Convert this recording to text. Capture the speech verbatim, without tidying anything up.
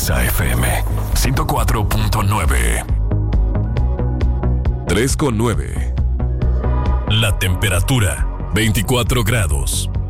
Exa F M ciento cuatro punto nueve. tres con nueve. La temperatura, veinticuatro grados.